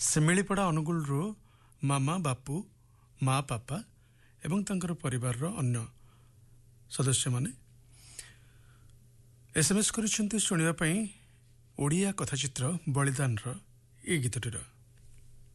ଶିମିଳିପଡ଼ା ଅନୁଗୁଳରୁ ମାମା ବାପୁ ମା ପାପା ଏବଂ ତାଙ୍କର ପରିବାରର ଅନ୍ୟ ସଦସ୍ୟମାନେ SMS କରିଛନ୍ତି ଶୁଣିବା ପାଇଁ ଓଡ଼ିଆ କଥାଚିତ୍ର ବଳିଦାନର ଏହି ଗୀତଟିର